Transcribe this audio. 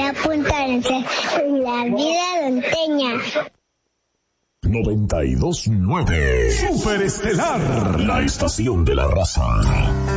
Estefanía Puntarense, la vida donteña. 92.9 Superestelar, la estación de la raza.